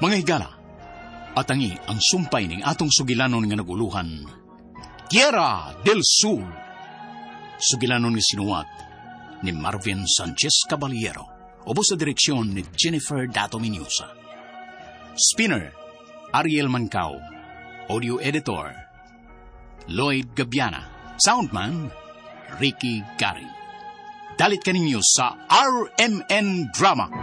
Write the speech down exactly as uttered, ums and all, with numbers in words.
Mga higala, atangi ang sumpay ning atong sugilanon nga naguluhan, Tierra del Sur. Sugilanon nga sinuwat ni Marvin Sanchez Caballero, ubos sa direksyon ni Jennifer Dato Miñosa. Spinner, Ariel Mancao. Audio editor, Lloyd Gabiana. Soundman, Ricky Gary. Dalit kaninyo sa R M N Drama.